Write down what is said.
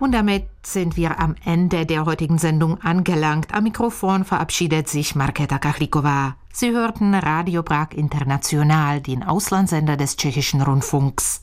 Und damit sind wir am Ende der heutigen Sendung angelangt. Am Mikrofon verabschiedet sich Markéta Kachliková. Sie hörten Radio Prag International, den Auslandssender des Tschechischen Rundfunks.